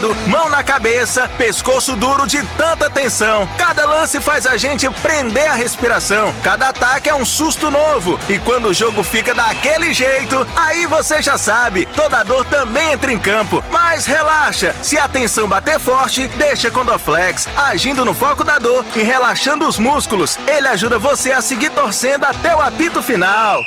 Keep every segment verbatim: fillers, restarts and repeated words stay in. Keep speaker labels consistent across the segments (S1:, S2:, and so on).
S1: lado, mão na cabeça, pescoço duro de tanta tensão. Cada lance faz a gente prender a respiração. Cada ataque é um susto novo. E quando o jogo fica daquele jeito, aí você já sabe, toda dor também entra em campo. Mas relaxa, se a tensão bater forte, deixa com Dorflex, agindo no foco da dor e relaxando os músculos. Ele ajuda você a seguir torcendo até o apito final.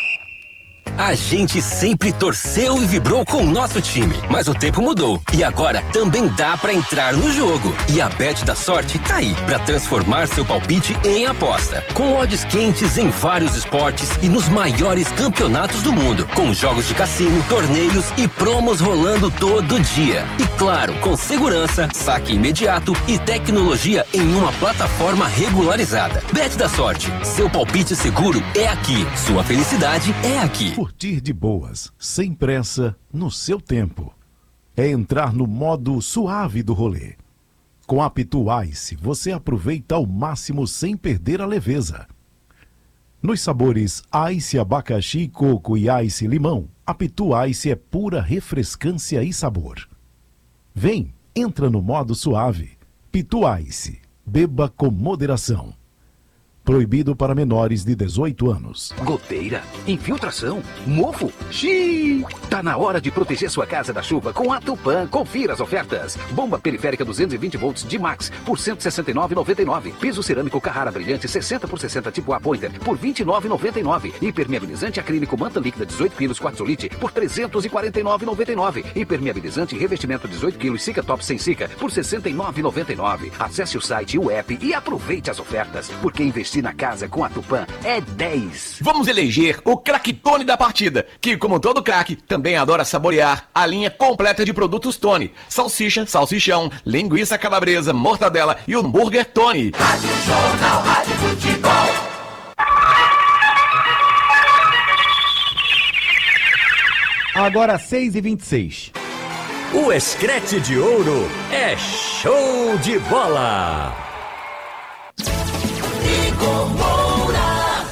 S2: A gente sempre torceu e vibrou com o nosso time, mas o tempo mudou e agora também dá pra entrar no jogo. E a Bet da Sorte tá aí pra transformar seu palpite em aposta, com odds quentes em vários esportes e nos maiores campeonatos do mundo, com jogos de cassino, torneios e promos rolando todo dia. E claro, com segurança, saque imediato e tecnologia em uma plataforma regularizada. Bet da Sorte, seu palpite seguro é aqui, sua felicidade é aqui.
S3: Curtir de boas, sem pressa, no seu tempo. É entrar no modo suave do rolê. Com a Pitu Ice, você aproveita ao máximo sem perder a leveza. Nos sabores Ice, abacaxi, coco e Ice limão, a Pitu Ice é pura refrescância e sabor. Vem, entra no modo suave. Pitu Ice, beba com moderação. Proibido para menores de dezoito anos.
S4: Goteira, infiltração, mofo, xiii. Tá na hora de proteger sua casa da chuva com a Tupã. Confira as ofertas. Bomba periférica duzentos e vinte volts de Max por cento e sessenta e nove reais e noventa e nove centavos. Piso cerâmico Carrara brilhante sessenta por sessenta tipo A Pointer por vinte e nove reais e noventa e nove centavos. Impermeabilizante acrílico manta líquida dezoito quilos quartzolite por trezentos e quarenta e nove reais e noventa e nove centavos. Impermeabilizante revestimento dezoito quilos Cica Top sem Cica por sessenta e nove reais e noventa e nove centavos. Acesse o site e o app e aproveite as ofertas, porque investir na casa com a Tupã é dez.
S5: Vamos eleger o craque Tony da partida, que como todo craque, também adora saborear a linha completa de produtos Tony. Salsicha, salsichão, linguiça calabresa, mortadela e hambúrguer Tony.
S6: Rádio Jornal, Rádio Futebol.
S7: Agora seis e vinte e seis.
S8: O Escrete de Ouro é show de bola.
S6: Igor Moura.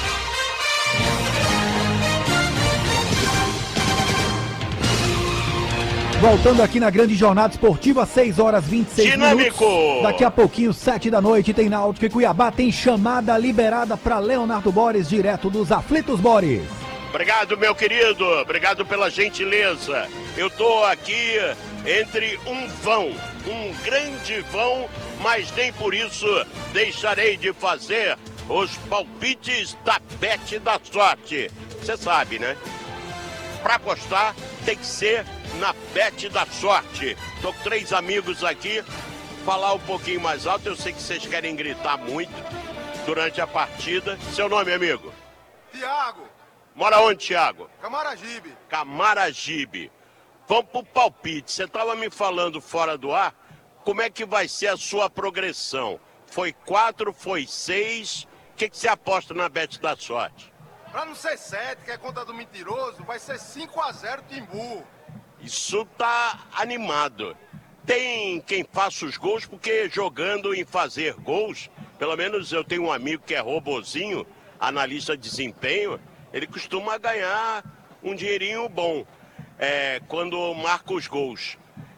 S7: Voltando aqui na grande jornada esportiva, seis horas e vinte e seis
S9: Dinâmico.
S7: Minutos. Daqui a pouquinho, sete da noite, tem Náutico e Cuiabá. Tem chamada liberada para Leonardo Boris, direto dos Aflitos, Boris.
S9: Obrigado, meu querido. Obrigado pela gentileza. Eu tô aqui entre um vão, um grande vão, mas nem por isso deixarei de fazer os palpites da Bet da Sorte. Você sabe, né? Para apostar tem que ser na Bet da Sorte. Tô com três amigos aqui. Falar um pouquinho mais alto, eu sei que vocês querem gritar muito durante a partida. Seu nome, amigo?
S10: Tiago.
S9: Mora onde, Tiago?
S10: Camaragibe.
S9: Camaragibe. Vamos pro palpite. Você estava me falando fora do ar, como é que vai ser a sua progressão? Foi quatro, foi seis. O que, que você aposta na Bet da Sorte?
S10: Pra não ser sete, que é conta do mentiroso, vai ser cinco a zero Timbu.
S9: Isso tá animado. Tem quem faça os gols, porque jogando em fazer gols, pelo menos eu tenho um amigo que é robozinho, analista de desempenho, ele costuma ganhar um dinheirinho bom é, quando marca os gols.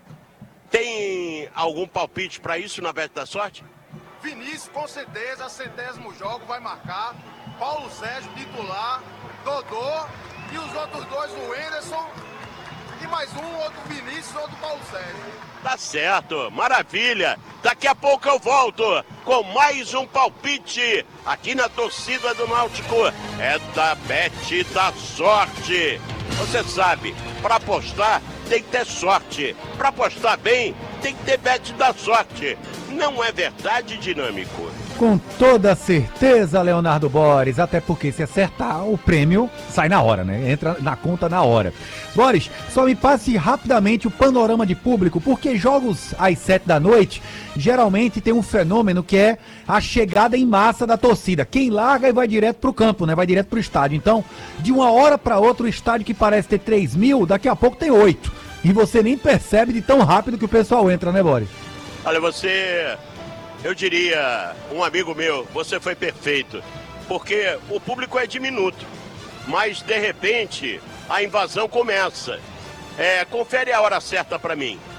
S9: Tem algum palpite para isso na Bet da Sorte?
S10: Vinícius, com certeza, centésimo jogo, vai marcar. Paulo Sérgio, titular. Dodô e os outros dois, o Wenderson. E mais um, outro Vinícius, outro Paulo Sérgio.
S9: Tá certo, maravilha. Daqui a pouco eu volto com mais um palpite aqui na torcida do Náutico. É da Bet da Sorte. Você sabe, para apostar tem que ter sorte. Para apostar bem, tem que ter Bet da Sorte. Não é verdade, Dinâmico?
S7: Com toda certeza, Leonardo Boris, até porque se acertar, o prêmio sai na hora, né? Entra na conta na hora. Boris, só me passe rapidamente o panorama de público, porque jogos às sete da noite, geralmente tem um fenômeno que é a chegada em massa da torcida. Quem larga e vai direto pro campo, né? Vai direto pro estádio. Então, de uma hora para outra, o estádio que parece ter três mil, daqui a pouco tem oito. E você nem percebe de tão rápido que o pessoal entra, né, Boris?
S9: Olha, você... Eu diria, um amigo meu, você foi perfeito, porque o público é diminuto, mas de repente a invasão começa. É, confere a hora certa para mim.